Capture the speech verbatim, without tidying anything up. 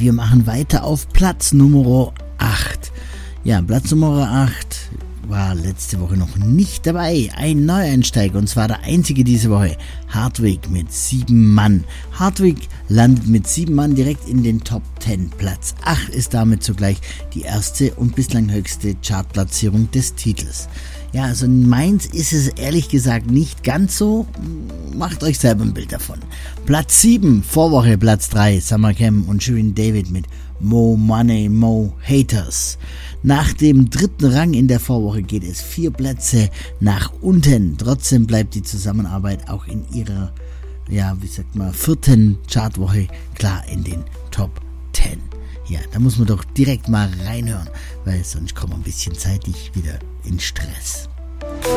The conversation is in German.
wir machen weiter auf Platz Nummer acht. Ja, Platz Nummer acht war letzte Woche noch nicht dabei. Ein Neueinsteiger, und zwar der einzige diese Woche. Hardwick mit sieben Mann. Hardwick landet mit sieben Mann direkt in den Top zehn. Platz acht ist damit zugleich die erste und bislang höchste Chartplatzierung des Titels. Ja, also in Mainz ist es ehrlich gesagt nicht ganz so. Macht euch selber ein Bild davon. Platz sieben, Vorwoche Platz drei, Summer Cam und Shirin David mit Mo Money, Mo Haters. Nach dem dritten Rang in der Vorwoche geht es vier Plätze nach unten. Trotzdem bleibt die Zusammenarbeit auch in ihrer, ja, wie sagt man, vierten Chartwoche klar in den Top zehn. Ja, da muss man doch direkt mal reinhören, weil sonst kommen wir ein bisschen zeitig wieder in Stress.